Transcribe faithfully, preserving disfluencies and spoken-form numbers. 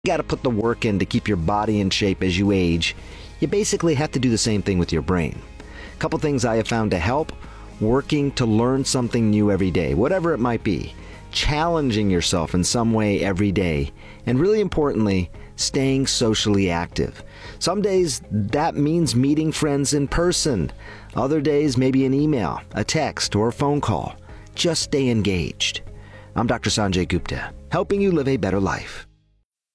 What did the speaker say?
got to put the work in to keep your body in shape as you age. You basically have to do the same thing with your brain. A couple things I have found to help: working to learn something new every day, whatever it might be, challenging yourself in some way every day, and really importantly, staying socially active. Some days that means meeting friends in person. Other days, maybe an email, a text, or a phone call. Just stay engaged. I'm Doctor Sanjay Gupta, helping you live a better life.